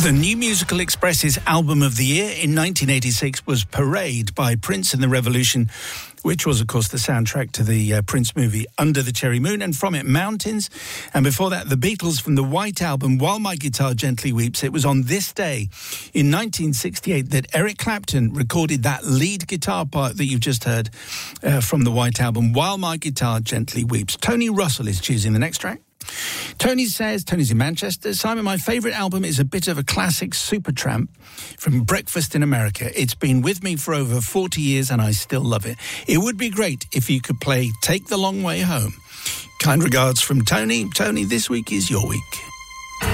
The New Musical Express's album of the year in 1986 was Parade by Prince and the Revolution, which was, of course, the soundtrack to the Prince movie Under the Cherry Moon, and from it, Mountains. And before that, the Beatles from the White Album, While My Guitar Gently Weeps. It was on this day in 1968 that Eric Clapton recorded that lead guitar part that you've just heard from the White Album, While My Guitar Gently Weeps. Tony Russell is choosing the next track. Tony says, Tony's in Manchester, Simon, my favourite album is a bit of a classic Supertramp from Breakfast in America. It's been with me for over 40 years and I still love it. It would be great if you could play Take the Long Way Home. Kind regards from Tony. Tony, this week is your week.